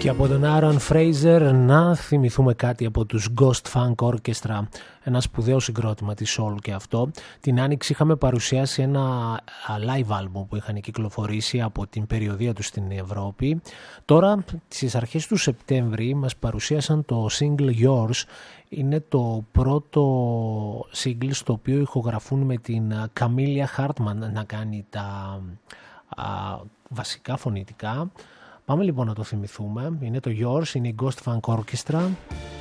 Και από τον Aaron Fraser να θυμηθούμε κάτι από τους Ghost Funk Orchestra, ένα σπουδαίο συγκρότημα της soul και αυτό. Την Άνοιξη είχαμε παρουσιάσει ένα live album που είχαν κυκλοφορήσει από την περιοδεία τους στην Ευρώπη. Τώρα στις αρχές του Σεπτέμβρη μας παρουσίασαν το single Yours. Είναι το πρώτο single στο οποίο ηχογραφούν με την Camilla Hartman να κάνει τα βασικά φωνητικά. Πάμε λοιπόν να το θυμηθούμε. Είναι το Yours, είναι η Ghost Funk Orchestra.